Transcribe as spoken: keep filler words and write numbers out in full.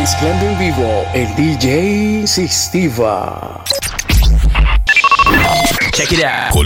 Mezclando en vivo el D J Sixtiva. Check it out.